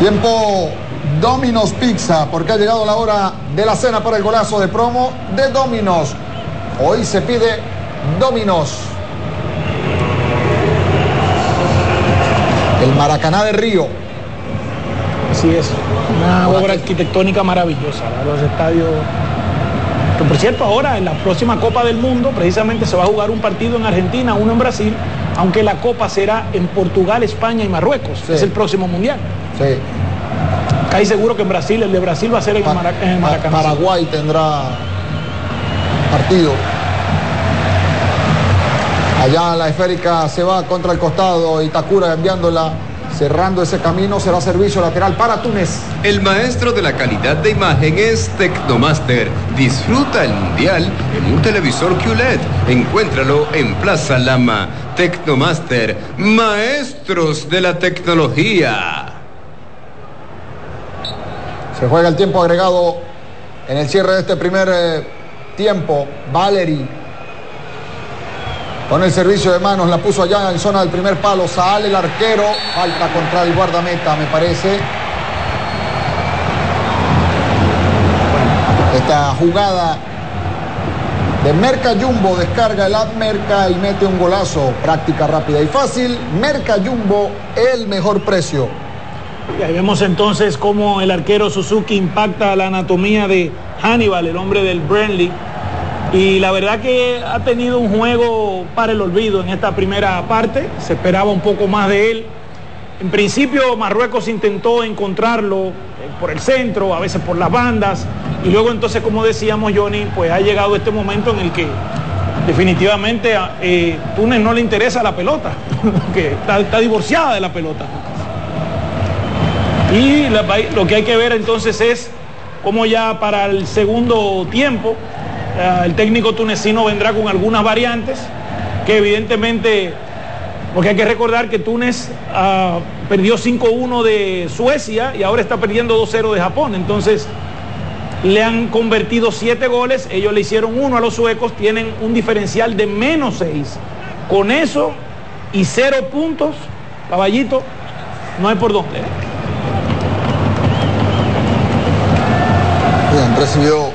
Tiempo Domino's Pizza, porque ha llegado la hora de la cena para el golazo de promo de Domino's. Hoy se pide Domino's. El Maracaná de Río. Así es, una obra arquitectónica maravillosa, los estadios. Que por cierto, ahora en la próxima Copa del Mundo precisamente se va a jugar un partido en Argentina, uno en Brasil, aunque la Copa será en Portugal, España y Marruecos. Sí. Es el próximo Mundial. Sí. Casi seguro que en Brasil, el de Brasil va a ser en el Maracaná. Paraguay tendrá partido. Allá la esférica se va contra el costado, Itakura enviándola, cerrando ese camino, será servicio lateral para Túnez. El maestro de la calidad de imagen es Tecnomaster. Disfruta el Mundial en un televisor QLED. Encuéntralo en Plaza Lama. Tecnomaster, maestros de la tecnología. Se juega el tiempo agregado en el cierre de este primer tiempo. Valery con el servicio de manos, la puso allá en zona del primer palo. Sale el arquero, falta contra el guardameta, me parece. Esta jugada de Merca Jumbo, descarga el app Merca y mete un golazo. Práctica rápida y fácil. Merca Jumbo, el mejor precio. Y ahí vemos entonces cómo el arquero Suzuki impacta la anatomía de Hannibal, el hombre del Burnley. Y la verdad que ha tenido un juego para el olvido en esta primera parte. Se esperaba un poco más de él. En principio Marruecos intentó encontrarlo por el centro, a veces por las bandas. Y luego entonces, como decíamos, Johnny, pues ha llegado este momento en el que definitivamente a Túnez no le interesa la pelota, que está divorciada de la pelota. Y lo que hay que ver entonces es cómo ya para el segundo tiempo el técnico tunecino vendrá con algunas variantes que evidentemente, porque hay que recordar que Túnez perdió 5-1 de Suecia y ahora está perdiendo 2-0 de Japón. Entonces le han convertido 7 goles, ellos le hicieron 1 a los suecos, tienen un diferencial de -6. Con eso y 0 puntos, caballito, no hay por dónde. Han recibido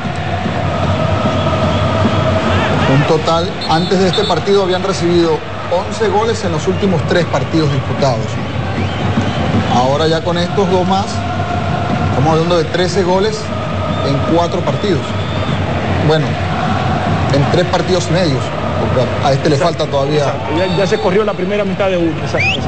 un total, antes de este partido habían recibido 11 goles en los últimos 3 partidos disputados. Ahora ya con estos 2 más, estamos hablando de 13 goles en 4 partidos. Bueno, en 3 partidos y medios, porque a este le falta todavía. Ya se corrió la primera mitad de uno. Exacto.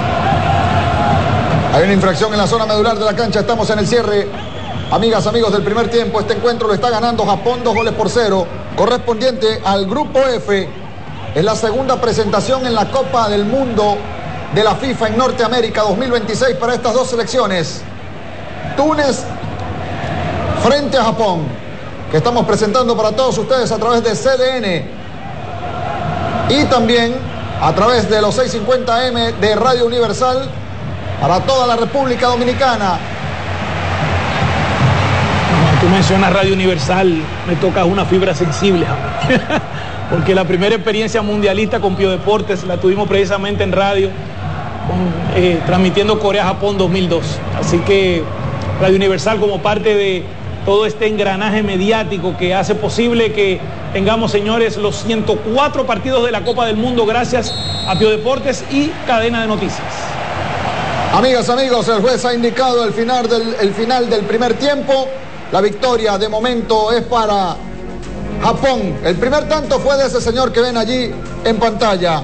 Hay una infracción en la zona medular de la cancha, estamos en el cierre. Amigas, amigos del primer tiempo, este encuentro lo está ganando Japón 2-0, correspondiente al Grupo F. Es la segunda presentación en la Copa del Mundo de la FIFA en Norteamérica 2026 para estas dos selecciones. Túnez frente a Japón, que estamos presentando para todos ustedes a través de CDN y también a través de los 650M de Radio Universal para toda la República Dominicana. Tú mencionas Radio Universal, me toca una fibra sensible, porque la primera experiencia mundialista con Pío Deportes la tuvimos precisamente en radio, transmitiendo Corea-Japón 2002. Así que Radio Universal, como parte de todo este engranaje mediático que hace posible que tengamos, señores, los 104 partidos de la Copa del Mundo gracias a Pío Deportes y Cadena de Noticias. Amigas, amigos, el juez ha indicado el final del primer tiempo. La victoria de momento es para Japón. El primer tanto fue de ese señor que ven allí en pantalla.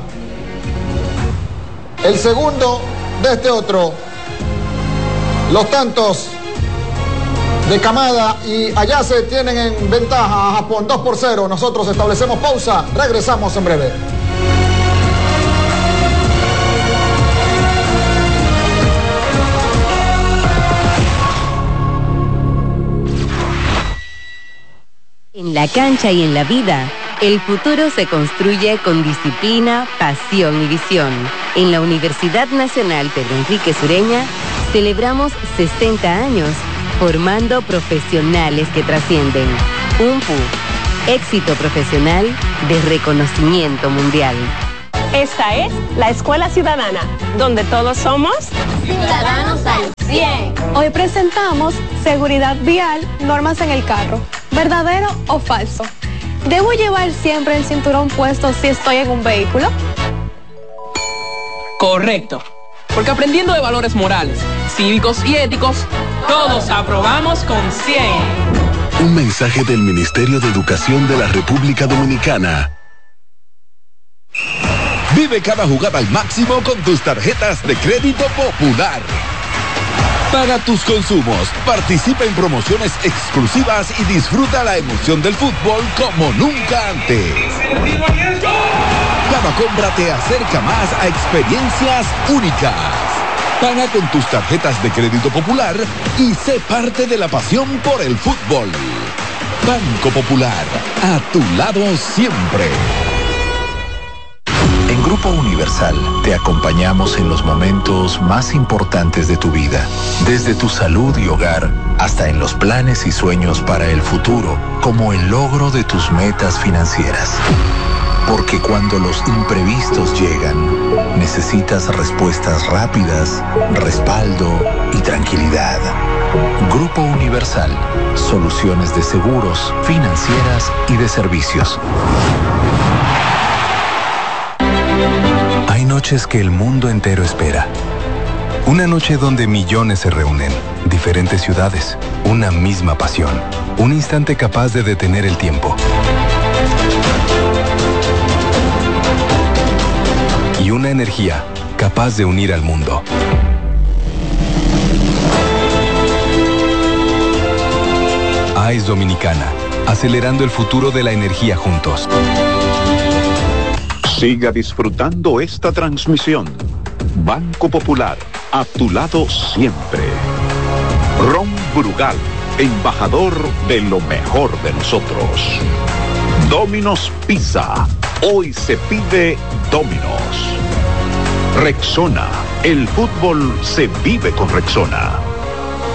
El segundo de este otro. Los tantos de Kamada y Ayase tienen en ventaja a Japón 2-0. Nosotros establecemos pausa. Regresamos en breve. En la cancha y en la vida, el futuro se construye con disciplina, pasión y visión. En la Universidad Nacional Pedro Enrique Sureña, celebramos 60 años, formando profesionales que trascienden. UNPU, éxito profesional de reconocimiento mundial. Esta es la Escuela Ciudadana, donde todos somos ciudadanos al 100. Hoy presentamos seguridad vial, normas en el carro. ¿Verdadero o falso? ¿Debo llevar siempre el cinturón puesto si estoy en un vehículo? Correcto. Porque aprendiendo de valores morales, cívicos y éticos, todos aprobamos con 100. Un mensaje del Ministerio de Educación de la República Dominicana. Vive cada jugada al máximo con tus tarjetas de crédito Popular. Paga tus consumos, participa en promociones exclusivas y disfruta la emoción del fútbol como nunca antes. Cada compra te acerca más a experiencias únicas. Paga con tus tarjetas de crédito Popular y sé parte de la pasión por el fútbol. Banco Popular, a tu lado siempre. En Grupo Universal te acompañamos en los momentos más importantes de tu vida, desde tu salud y hogar hasta en los planes y sueños para el futuro, como el logro de tus metas financieras. Porque cuando los imprevistos llegan, necesitas respuestas rápidas, respaldo y tranquilidad. Grupo Universal, soluciones de seguros, financieras y de servicios. Hay noches que el mundo entero espera. Una noche donde millones se reúnen, diferentes ciudades, una misma pasión, un instante capaz de detener el tiempo. Y una energía capaz de unir al mundo. AES Dominicana, acelerando el futuro de la energía juntos. Siga disfrutando esta transmisión. Banco Popular, a tu lado siempre. Ron Brugal, embajador de lo mejor de nosotros. Domino's Pizza, hoy se pide Domino's. Rexona, el fútbol se vive con Rexona.